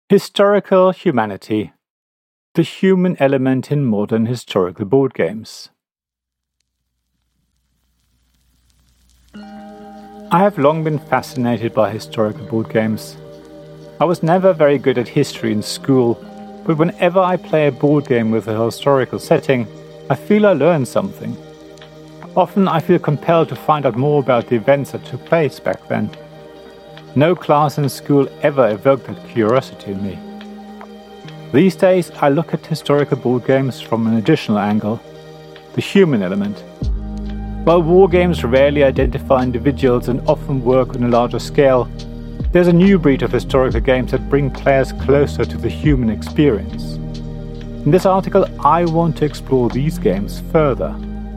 Historical humanity. The human element in modern historical board games. I have long been fascinated by historical board games. I was never very good at history in school, but whenever I play a board game with a historical setting, I feel I learn something. Often I feel compelled to find out more about the events that took place back then. No class in school ever evoked that curiosity in me. These days I look at historical board games from an additional angle, the human element. While war games rarely identify individuals and often work on a larger scale, there's a new breed of historical games that bring players closer to the human experience. In this article, I want to explore these games further.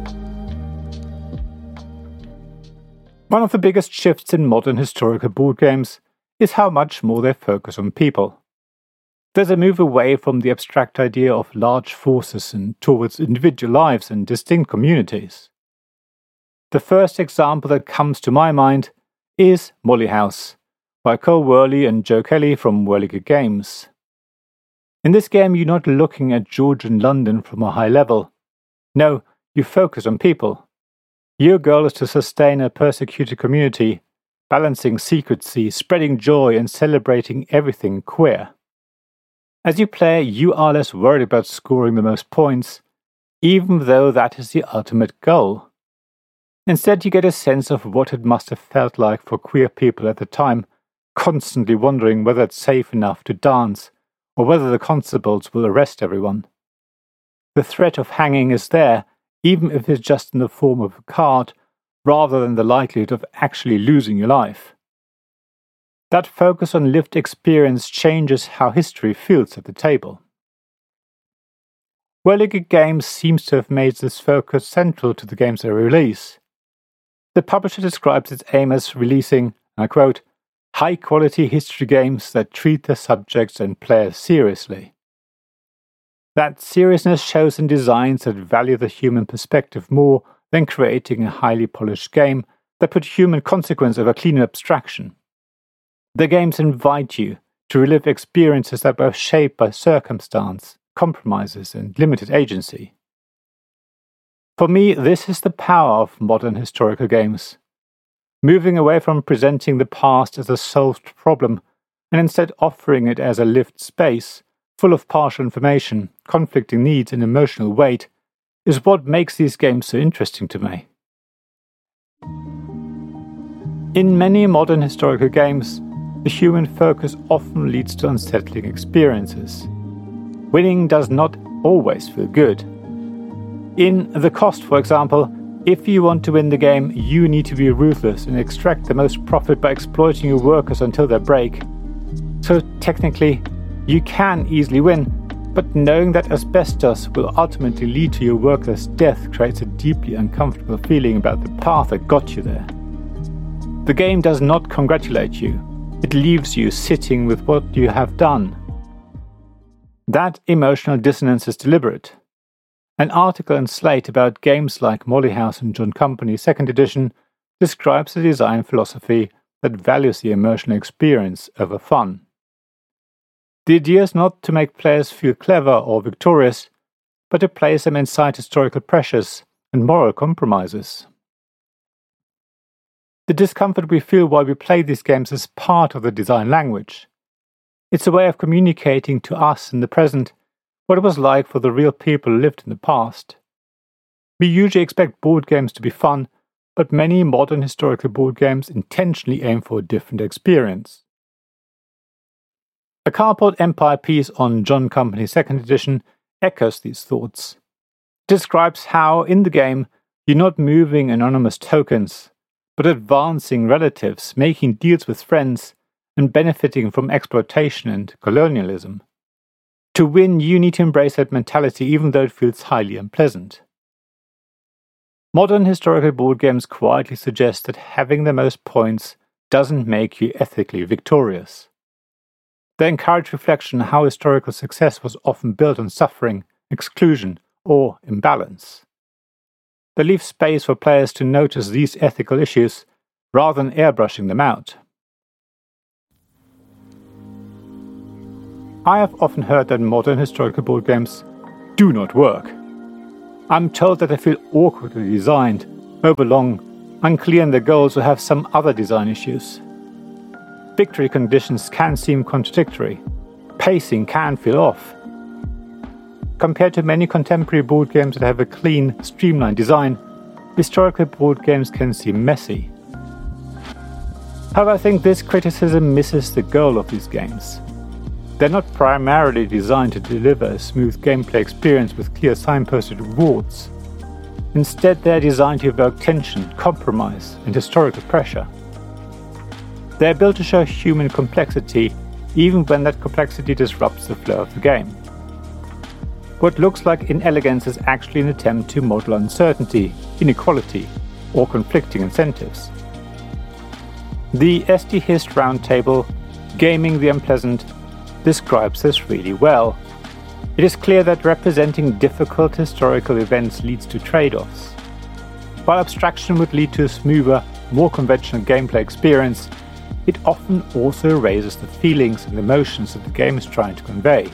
One of the biggest shifts in modern historical board games is how much more they focus on people. There's a move away from the abstract idea of large forces and towards individual lives and distinct communities. The first example that comes to my mind is Molly House, by Cole Worley and Joe Kelly from Whirligig Games. In this game, you're not looking at Georgian London from a high level. No, you focus on people. Your goal is to sustain a persecuted community, balancing secrecy, spreading joy, and celebrating everything queer. As you play, you are less worried about scoring the most points, even though that is the ultimate goal. Instead, you get a sense of what it must have felt like for queer people at the time, constantly wondering whether it's safe enough to dance, or whether the constables will arrest everyone. The threat of hanging is there, even if it's just in the form of a card, rather than the likelihood of actually losing your life. That focus on lived experience changes how history feels at the table. Whirligig Games seems to have made this focus central to the games they release. The publisher describes its aim as releasing, and I quote, high-quality history games that treat their subjects and players seriously. That seriousness shows in designs that value the human perspective more than creating a highly polished game that put human consequence over clean abstraction. The games invite you to relive experiences that were shaped by circumstance, compromises, and limited agency. For me, this is the power of modern historical games. Moving away from presenting the past as a solved problem and instead offering it as a lived space, full of partial information, conflicting needs, and emotional weight, is what makes these games so interesting to me. In many modern historical games, the human focus often leads to unsettling experiences. Winning does not always feel good. In The Cost, for example, if you want to win the game, you need to be ruthless and extract the most profit by exploiting your workers until they break. So technically, you can easily win, but knowing that asbestos will ultimately lead to your workers' death creates a deeply uncomfortable feeling about the path that got you there. The game does not congratulate you. It leaves you sitting with what you have done. That emotional dissonance is deliberate. An article in Slate about games like Molly House and John Company 2nd edition describes a design philosophy that values the emotional experience over fun. The idea is not to make players feel clever or victorious, but to place them inside historical pressures and moral compromises. The discomfort we feel while we play these games is part of the design language. It's a way of communicating to us in the present what it was like for the real people who lived in the past. We usually expect board games to be fun, but many modern historical board games intentionally aim for a different experience. A Cardboard Empire piece on John Company 2nd edition echoes these thoughts. It describes how, in the game, you're not moving anonymous tokens, but advancing relatives, making deals with friends, and benefiting from exploitation and colonialism. To win, you need to embrace that mentality even though it feels highly unpleasant. Modern historical board games quietly suggest that having the most points doesn't make you ethically victorious. They encourage reflection on how historical success was often built on suffering, exclusion, or imbalance. They leave space for players to notice these ethical issues rather than airbrushing them out. I have often heard that modern historical board games do not work. I'm told that they feel awkwardly designed, overlong, unclear in their goals, or have some other design issues. Victory conditions can seem contradictory. Pacing can feel off. Compared to many contemporary board games that have a clean, streamlined design, historical board games can seem messy. However, I think this criticism misses the goal of these games. They're not primarily designed to deliver a smooth gameplay experience with clear signposted rewards. Instead, they're designed to evoke tension, compromise, and historical pressure. They're built to show human complexity, even when that complexity disrupts the flow of the game. What looks like inelegance is actually an attempt to model uncertainty, inequality, or conflicting incentives. The SD Hist Roundtable, Gaming the Unpleasant, describes this really well. It is clear that representing difficult historical events leads to trade-offs. While abstraction would lead to a smoother, more conventional gameplay experience, it often also raises the feelings and emotions that the game is trying to convey.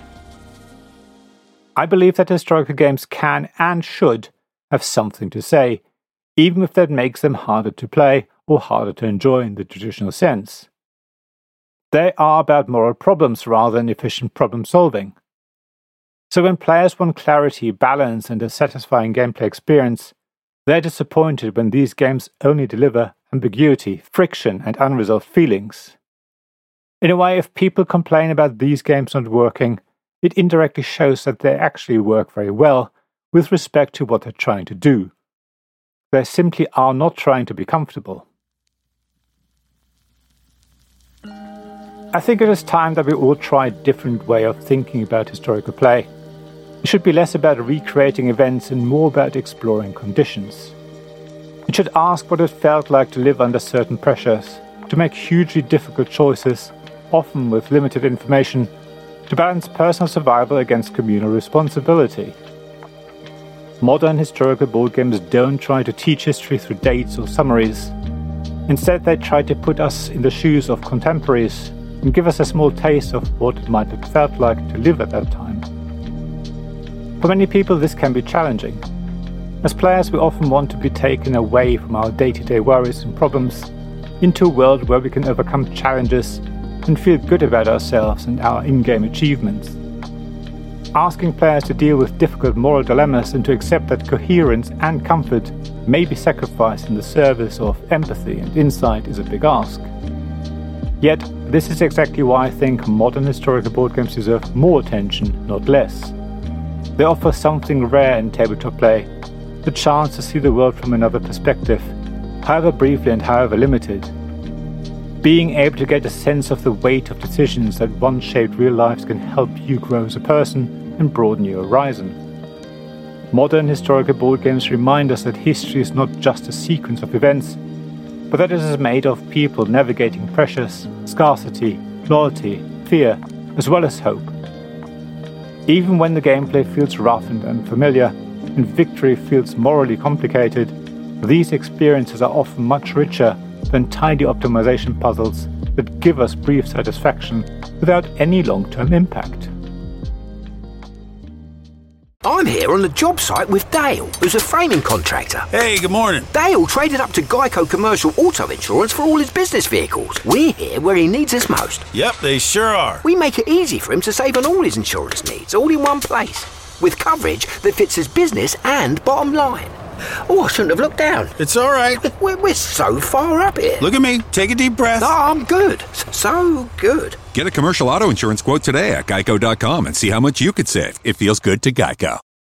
I believe that historical games can and should have something to say, even if that makes them harder to play or harder to enjoy in the traditional sense. They are about moral problems rather than efficient problem solving. So when players want clarity, balance, and a satisfying gameplay experience, they're disappointed when these games only deliver ambiguity, friction, and unresolved feelings. In a way, if people complain about these games not working, it indirectly shows that they actually work very well with respect to what they're trying to do. They simply are not trying to be comfortable. I think it is time that we all try a different way of thinking about historical play. It should be less about recreating events and more about exploring conditions. It should ask what it felt like to live under certain pressures, to make hugely difficult choices, often with limited information, to balance personal survival against communal responsibility. Modern historical board games don't try to teach history through dates or summaries. Instead, they try to put us in the shoes of contemporaries and give us a small taste of what it might have felt like to live at that time. For many people, this can be challenging. As players, we often want to be taken away from our day-to-day worries and problems into a world where we can overcome challenges and feel good about ourselves and our in-game achievements. Asking players to deal with difficult moral dilemmas and to accept that coherence and comfort may be sacrificed in the service of empathy and insight is a big ask. Yet, this is exactly why I think modern historical board games deserve more attention, not less. They offer something rare in tabletop play, the chance to see the world from another perspective, however briefly and however limited. Being able to get a sense of the weight of decisions that once shaped real lives can help you grow as a person and broaden your horizon. Modern historical board games remind us that history is not just a sequence of events, but that it is made of people navigating pressures, scarcity, loyalty, fear, as well as hope. Even when the gameplay feels rough and unfamiliar, and victory feels morally complicated, these experiences are often much richer than tidy optimization puzzles that give us brief satisfaction without any long-term impact. I'm here on the job site with Dale, who's a framing contractor. Hey, good morning. Dale traded up to Geico Commercial Auto Insurance for all his business vehicles. We're here where he needs us most. Yep, they sure are. We make it easy for him to save on all his insurance needs, all in one place, with coverage that fits his business and bottom line. Oh, I shouldn't have looked down. It's all right. We're so far up here. Look at me. Take a deep breath. No, I'm good. So good. Get a commercial auto insurance quote today at Geico.com and see how much you could save. It feels good to Geico.